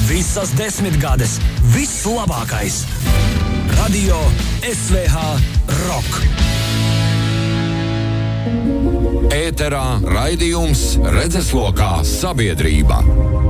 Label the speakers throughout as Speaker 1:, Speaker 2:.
Speaker 1: Visas 10 gades, viss labākais. Radio SVH Rock.
Speaker 2: Ēterā raidījums Redzeslokā sabiedrība.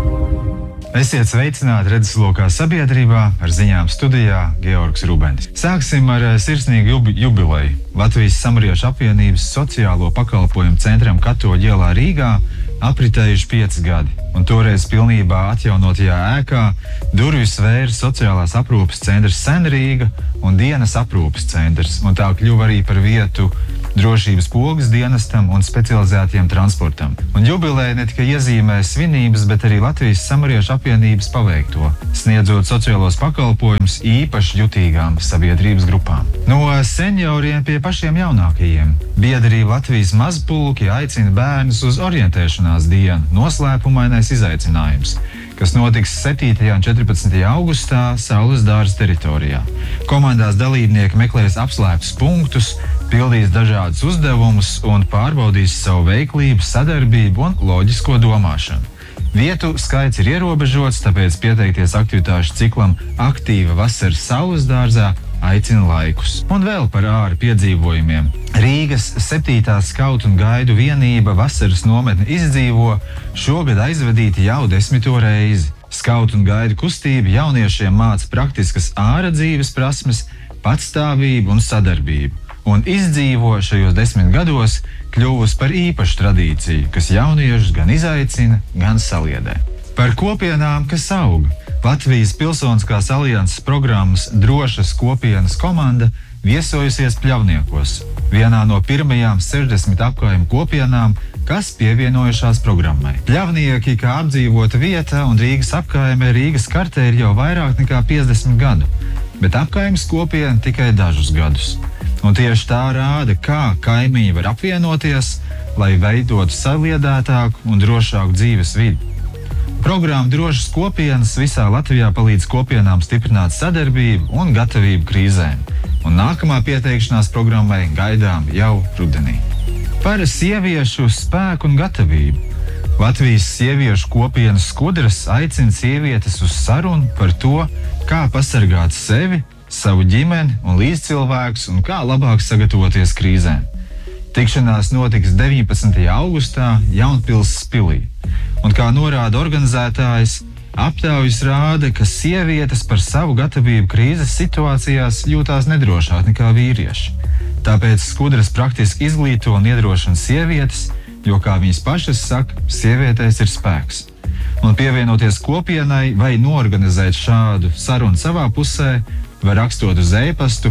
Speaker 3: Esiet sveicināti Redzeslokā sabiedrībā, ar ziņām studijā Georgs Rubens. Sāksim ar sirsnīgu jubileju. Latvijas Samariešu apvienības sociālo pakalpojumu centram Katoļu ielā Rīgā apritējuši 5 gadi, un toreiz pilnībā atjaunotajā ēkā durvis vēra sociālās aprūpes centrs Senrīga un dienas aprūpes centrs, un tā kļuva arī par vietu drošības pogas dienestam un specializētiem transportam. Un jubileja ne tikai iezīmē svinības, bet arī Latvijas Samariešu apvienības paveikto, sniedzot sociālos pakalpojumus īpaši jutīgām sabiedrības grupām. No senioriem pie pašiem jaunākajiem. Biedrība Latvijas mazpulki aicina bērnus uz orientēšanās dienu, noslēpumainais izaicinājums, kas notiks 7. un 14. augustā Saules dārza teritorijā. Komandās dalībnieki meklēs apslēptus punktus, pildīs dažādus uzdevumus un pārbaudīs savu veiklību, sadarbību un loģisko domāšanu. Vietu skaits ir ierobežots, tāpēc pieteikties aktivitāšu ciklam Aktīva vasaras Saules dārzā aicina laikus. Un vēl par āri piedzīvojumiem. Rīgas 7. skautu un gaidu vienība vasaras nometni Izdzīvo šogad aizvadīta jau 10. reizi. Skautu un gaidu kustība jauniešiem māca praktiskas āra dzīves prasmes, patstāvību un sadarbību. Un Izdzīvo šajos 10 gados kļuvusi par īpašu tradīciju, kas jauniešus gan izaicina, gan saliedē. Par kopienām, kas aug. Latvijas Pilsoniskās alianses programmas Drošas kopienas komanda viesojusies Pļavniekos, vienā no pirmajām 60 apkaimju kopienām, kas pievienojušās programmai. Pļavnieki kā apdzīvota vieta un Rīgas apkaime Rīgas kartē ir jau vairāk nekā 50 gadu, bet apkaimes kopiena tikai dažus gadus. Un tieši tā rāda, kā kaimiņi var apvienoties, lai veidotu saliedētāku un drošāku dzīves vidi. Programma Drošas kopienas visā Latvijā palīdz kopienām stiprināt sadarbību un gatavību krīzēm. Un nākamā pieteikšanās programmai gaidām jau rudenī. Par sieviešu spēku un gatavību. Latvijas sieviešu kopienas Skudras aicina sievietes uz sarunu par to, kā pasargāt sevi, savu ģimeni un līdzcilvēkus un kā labāk sagatavoties krīzēm. Tikšanās notiks 19. augustā Jaunpilsnes pilī. Un kā norāda organizētājs, aptaujas rāda, ka sievietes par savu gatavību krīzes situācijās jūtās nedrošāk nekā vīrieši. Tāpēc Skudras praktiski izglīto un iedrošina sievietes, jo, kā viņas pašas saka, sievietēs ir spēks. Un pievienoties kopienai vai norganizēt šādu sarunu savā pusē, var rakstot uz e-pastu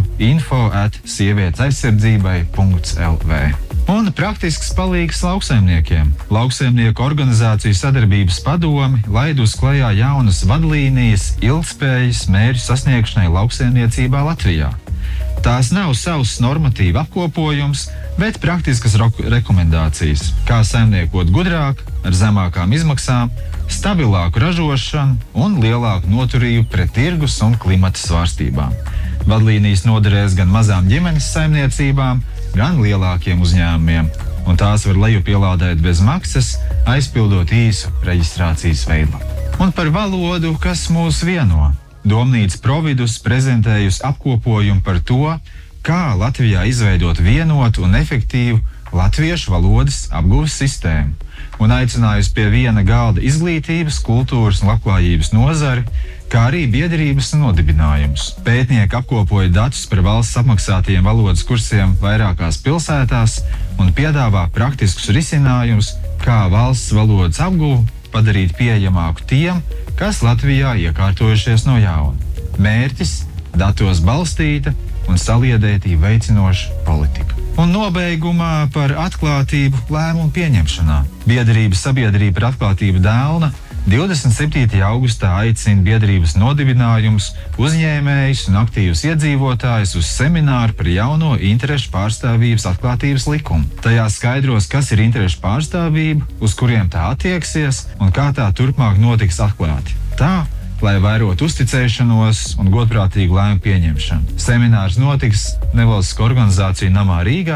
Speaker 3: info@sievietesaizsardzībai.lv. Un praktisks palīgs lauksaimniekiem. Lauksaimnieku organizāciju sadarbības padomi laid uz klajā jaunas vadlīnijas ilgspējas mērķu sasniegšanai lauksaimniecībā Latvijā. Tās nav savs normatīvu apkopojums, bet praktiskas rekomendācijas, kā saimniekot gudrāk, ar zemākām izmaksām, stabilāku ražošanu un lielāku noturību pret tirgus un klimata svārstībām. Vadlīnijas noderēs gan mazām ģimenes saimniecībām, gan lielākiem uzņēmumiem, un tās var lejupielādēt bez maksas, aizpildot īsu reģistrācijas veidlapu. Un par valodu, kas mūs vieno. Domnīca Providus prezentējusi apkopojumu par to, kā Latvijā izveidot vienotu un efektīvu latviešu valodas apgūves sistēmu, un aicinājusi pie viena galda izglītības, kultūras un labklājības nozari, kā arī biedrības nodibinājumus. Pētnieki apkopoja datus par valsts apmaksātajiem valodas kursiem vairākās pilsētās un piedāvā praktiskus risinājumus, kā valsts valodas apgūvu padarīt pieejamāku tiem, kas Latvijā iekārtojušies no jauna. Mērķis – datos balstīta un saliedētību veicinoša politika. Un nobeigumā par atklātību lēmumu pieņemšanā. Biedrība Sabiedrība par atklātību Dēlna 27. augustā aicina biedrības nodibinājumus, uzņēmējus un aktīvus iedzīvotājus uz semināru par jauno interešu pārstāvības atklātības likumu. Tajā skaidros, kas ir interešu pārstāvība, uz kuriem tā attieksies un kā tā turpmāk notiks atklāti. Tā, lai vairotu uzticēšanos un godprātīgu lēmumu pieņemšanu. Seminārs notiks Nevalstisko organizāciju namā Rīgā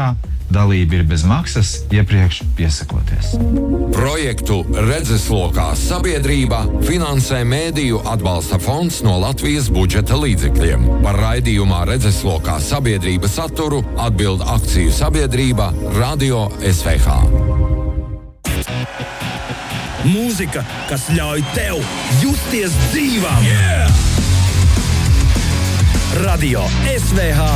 Speaker 3: Dalība ir bez maksas, iepriekš piesakoties.
Speaker 2: Projektu Redzeslokā sabiedrība finansē Mēdīju atbalsta fonds no Latvijas budžeta līdzekļiem. Par raidījumā Redzeslokā sabiedrība saturu atbild akciju sabiedrība Radio SVH.
Speaker 1: Mūzika, kas ļauj tev justies dzīvam. Radio SVH